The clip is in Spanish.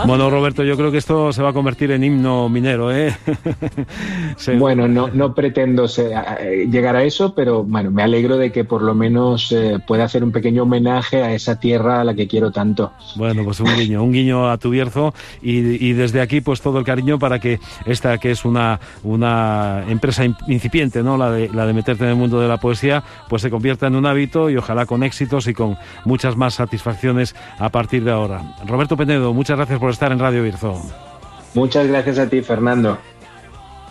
Bueno, Roberto, yo creo que esto se va a convertir en himno minero, ¿eh? Bueno, no pretendo llegar a eso, pero bueno, me alegro de que por lo menos pueda hacer un pequeño homenaje a esa tierra a la que quiero tanto. Bueno, pues un guiño a tu Bierzo y desde aquí pues todo el cariño para que esta, que es una empresa incipiente, ¿no? La de meterte en el mundo de la poesía, pues se convierta en un hábito y ojalá con éxitos y con muchas más satisfacciones a partir de ahora. Roberto Penedo, muchas gracias por estar en Radio Bierzo. Muchas gracias a ti, Fernando.